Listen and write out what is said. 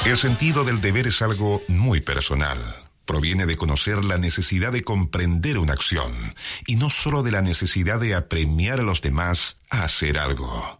El sentido del deber es algo muy personal. Proviene de conocer la necesidad de comprender una acción y no solo de la necesidad de apremiar a los demás a hacer algo.